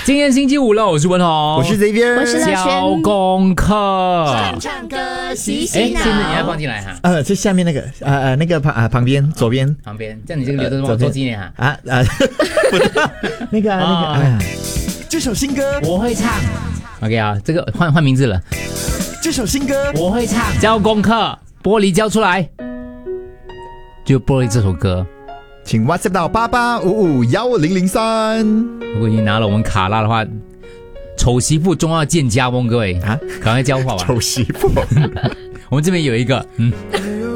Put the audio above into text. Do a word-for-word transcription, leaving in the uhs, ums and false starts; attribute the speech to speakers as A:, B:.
A: 今天星期五了，我是文宏，
B: 我是 Xavier，
C: 我是乐璇。
A: 交功课，
C: 唱唱歌，洗洗
A: 哎，
C: 脑。
A: 现在你要放进来哈，
B: 呃，这下面那个呃呃那个旁啊旁边左边
A: 旁边，这样你这个留着往做纪念哈。
B: 啊啊，不对，那个啊那个啊，这首新歌
A: 我会唱。OK 啊，这个换换名字了。
B: 这首新歌
A: 我会唱，交功课，玻璃交出来，就玻璃这首歌。
B: 请 WhatsApp 到八八五五幺零零三。
A: 如果你拿了我们卡拉的话，丑媳妇终要见家翁，各位
B: 啊，
A: 赶快交话吧。
B: 丑媳妇，
A: 我们这边有一个，嗯。